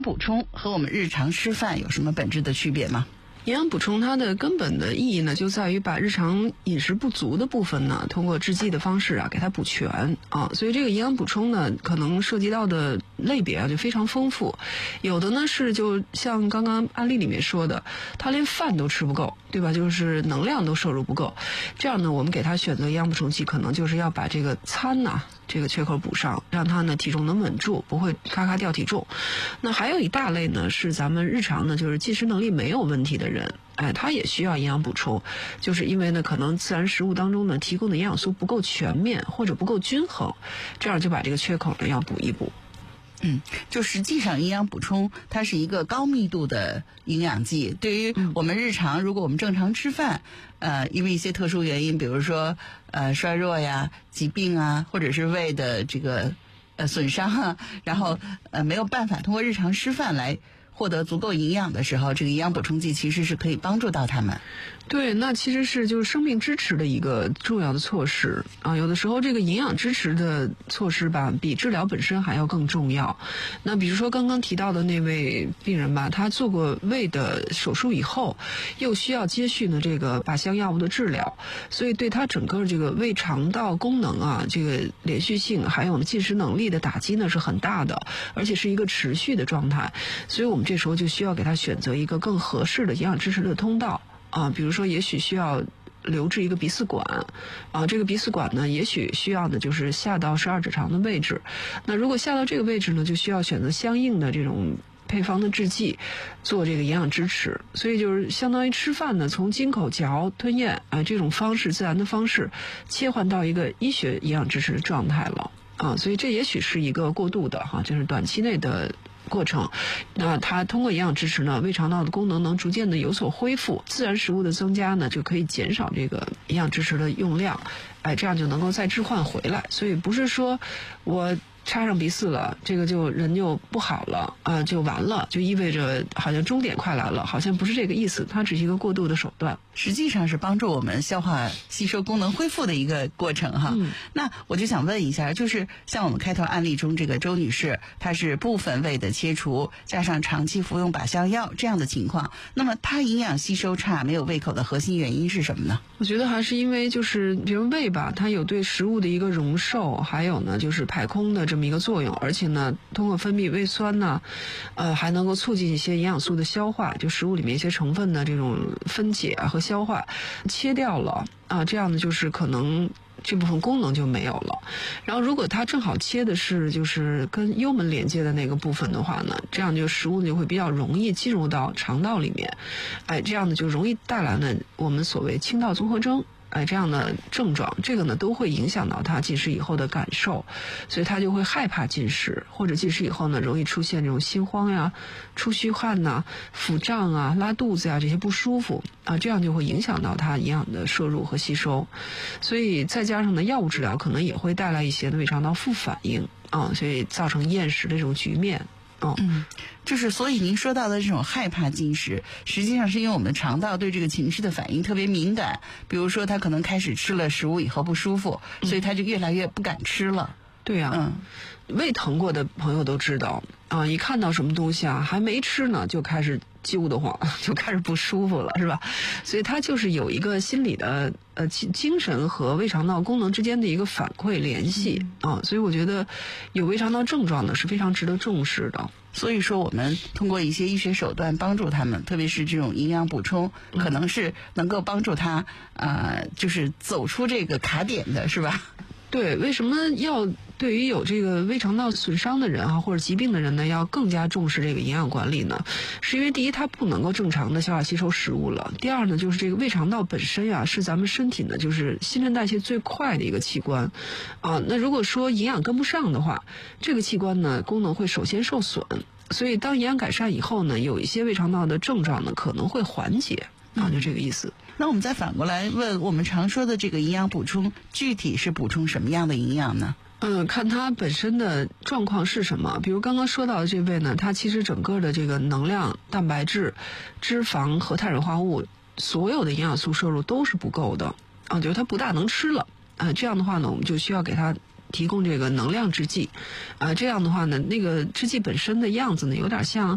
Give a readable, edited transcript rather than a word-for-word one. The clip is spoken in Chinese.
补充和我们日常吃饭有什么本质的区别吗？ 营养补充它的根本的意义呢，就在于把日常饮食不足的部分呢，通过制剂的方式啊，给它补全啊。所以这个营养补充呢，可能涉及到的类别啊就非常丰富。有的呢是就像刚刚案例里面说的，他连饭都吃不够，对吧？就是能量都摄入不够。这样呢，我们给他选择营养补充剂，可能就是要把这个餐呐，这个缺口补上，让他呢体重能稳住，不会咔咔掉体重。那还有一大类呢，是咱们日常呢，就是进食能力没有问题的人。他也需要营养补充，就是因为呢，可能自然食物当中呢提供的营养素不够全面或者不够均衡，这样就把这个缺口呢要补一补。 就实际上营养补充它是一个高密度的营养剂，对于我们日常如果我们正常吃饭，因为一些特殊原因，比如说衰弱呀、疾病啊，或者是胃的这个损伤啊，然后没有办法通过日常吃饭来获得足够营养的时候，这个营养补充剂其实是可以帮助到他们。 对，那其实是就是生命支持的一个重要的措施啊。有的时候这个营养支持的措施吧，比治疗本身还要更重要。那比如说刚刚提到的那位病人吧，他做过胃的手术以后，又需要接续呢这个靶向药物的治疗，所以对他整个这个胃肠道功能啊，这个连续性还有进食能力的打击呢是很大的，而且是一个持续的状态。所以我们这时候就需要给他选择一个更合适的营养支持的通道。比如说也许需要留置一个鼻饲管这个鼻饲管呢也许需要的就是下到12指肠的位置。那如果下到这个位置呢，就需要选择相应的这种配方的制剂做这个营养支持。所以就是相当于吃饭呢，从经口嚼吞咽这种方式自然的方式切换到一个医学营养支持的状态了所以这也许是一个过渡的就是短期内的过程。那它通过营养支持呢，胃肠道的功能能逐渐的有所恢复，自然食物的增加呢，就可以减少这个营养支持的用量，这样就能够再置换回来。所以不是说我插上鼻饲了，这个就人就不好了就完了，就意味着好像终点快来了，好像不是这个意思，它只是一个过渡的手段， 实际上是帮助我们消化吸收功能恢复的一个过程哈。那我就想问一下，就是像我们开头案例中这个周女士，她是部分胃的切除加上长期服用靶向药这样的情况，那么她营养吸收差没有胃口的核心原因是什么呢？ 我觉得还是因为就是比如胃吧，它有对食物的一个容受，还有呢就是排空的这么一个作用，而且呢通过分泌胃酸呢还能够促进一些营养素的消化，就食物里面一些成分的这种分解和消化，切掉了这样的就是可能这部分功能就没有了。然后如果它正好切的是就是跟幽门连接的那个部分的话呢，这样就食物就会比较容易进入到肠道里面，这样呢就容易带来呢我们所谓清道综合征这样的症状，这个呢都会影响到他进食以后的感受，所以他就会害怕进食，或者进食以后呢容易出现这种心慌呀、出虚汗呐、腹胀啊、拉肚子啊这些不舒服这样就会影响到他营养的摄入和吸收。所以再加上呢药物治疗可能也会带来一些的胃肠道副反应所以造成厌食的这种局面。 就是所以您说到的这种害怕进食，实际上是因为我们的肠道对这个情绪的反应特别敏感，比如说他可能开始吃了食物以后不舒服，所以他就越来越不敢吃了。 对呀，胃疼过的朋友都知道一看到什么东西还没吃呢就开始揪得慌，就开始不舒服了，是吧？所以它就是有一个心理的精神和胃肠道功能之间的一个反馈联系所以我觉得有胃肠道症状呢是非常值得重视的。 所以说我们通过一些医学手段帮助他们，特别是这种营养补充可能是能够帮助他就是走出这个卡点的，是吧？ 对，为什么要对于有这个胃肠道损伤的人或者疾病的人呢，要更加重视这个营养管理呢？是因为第一，它不能够正常的消化吸收食物了；第二呢，就是这个胃肠道本身是咱们身体呢就是新陈代谢最快的一个器官那如果说营养跟不上的话，这个器官呢功能会首先受损。所以当营养改善以后呢，有一些胃肠道的症状呢可能会缓解就这个意思。 那我们再反过来问，我们常说的这个营养补充具体是补充什么样的营养呢？ 看它本身的状况是什么。比如刚刚说到的这位呢，它其实整个的这个能量、蛋白质、脂肪和碳水化合物所有的营养素摄入都是不够的就是它不大能吃了这样的话呢，我们就需要给它提供这个能量制剂这样的话呢，那个制剂本身的样子呢有点像